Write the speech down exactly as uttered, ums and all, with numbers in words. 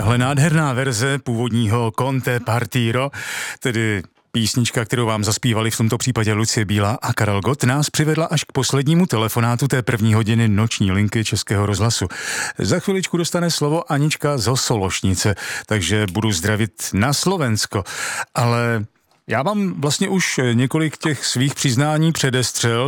Tahle nádherná verze původního Conte Partiro, tedy písnička, kterou vám zaspívali v tomto případě Lucie Bílá a Karel Gott, nás přivedla až k poslednímu telefonátu té první hodiny noční linky Českého rozhlasu. Za chviličku dostane slovo Anička z Osološnice, takže budu zdravit na Slovensko. Ale já vám vlastně už několik těch svých přiznání předestřel,